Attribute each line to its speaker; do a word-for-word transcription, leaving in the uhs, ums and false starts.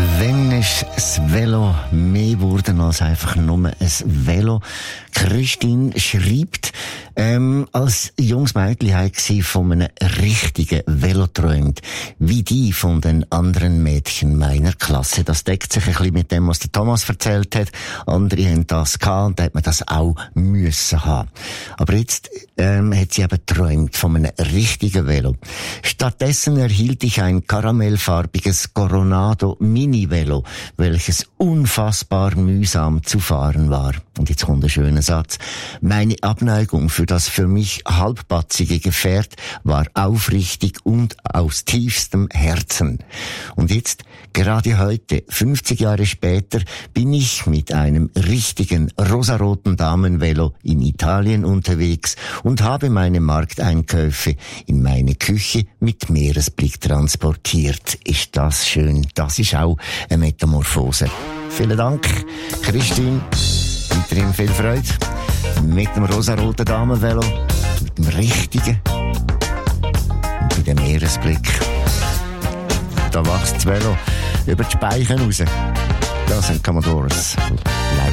Speaker 1: Wenn ist das Velo mehr geworden als einfach nur ein Velo? Christine schreibt, ähm, als junges Mädchen habe sie von einem richtigen Velo träumt, wie die von den anderen Mädchen meiner Klasse. Das deckt sich ein bisschen mit dem, was der Thomas erzählt hat. Andere haben das gehabt und da hat man das auch müssen haben. Aber jetzt ähm, hat sie eben geträumt von einem richtigen Velo. Stattdessen erhielt ich ein karamellfarbiges Coronado Mini-Velo, welches unfassbar mühsam zu fahren war. Und jetzt kommt ein schöner Satz. Meine Abneigung für das für mich halbbatzige Gefährt war aufrichtig und aus tiefstem Herzen. Und jetzt, gerade heute, fünfzig Jahre später, bin ich mit einem richtigen rosaroten Damenvelo in Italien unterwegs und habe meine Markteinkäufe in meine Küche mit Meeresblick transportiert. Ist das schön? Das ist auch eine Metamorphose. Vielen Dank, Christine. Weiterhin viel Freude mit dem rosaroten Damenvelo, mit dem richtigen und mit dem Meeresblick. Da wächst das Velo über die Speichen raus. Das sind Commodores live.